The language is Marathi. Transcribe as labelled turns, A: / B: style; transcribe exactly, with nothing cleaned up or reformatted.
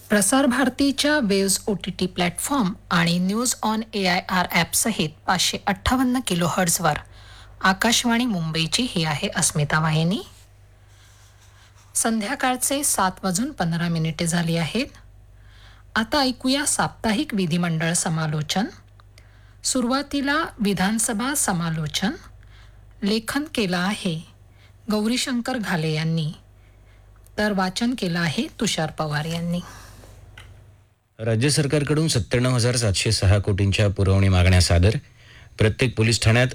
A: प्रसार भारतीच्या waves O T T platform आणि news on A I R ॲपसहित पाचशे अठ्ठावन्न किलो हर्ट्झवर आकाशवाणी मुंबईची ही आहे अस्मिता वाहिनी. संध्याकाळचे सात वाजून पंधरा मिनिटे झाली आहेत. आता ऐकूया साप्ताहिक विधिमंडळ समालोचन. सुरुवातीला विधानसभा समालोचन. लेखन केलं आहे गौरीशंकर घाले यांनी, तर वाचन केलं आहे तुषार पवार यांनी.
B: राज्य सरकारकडून सत्त्याण्णव हजार सातशे सहा कोटींच्या पुरवणी मागण्या सादर. प्रत्येक पोलीस ठाण्यात